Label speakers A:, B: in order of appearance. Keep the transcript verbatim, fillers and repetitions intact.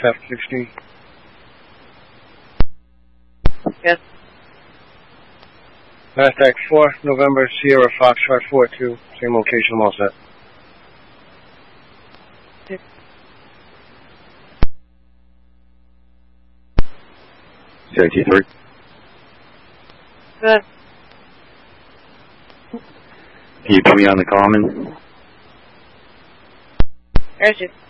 A: F sixteen.
B: Yes.
A: Nasdaq four, November, Sierra Foxtrot four two. Same location, I'm all set.
B: Yes.
C: C I T three.
B: Good.
C: Can you put me on the common?
B: There's you.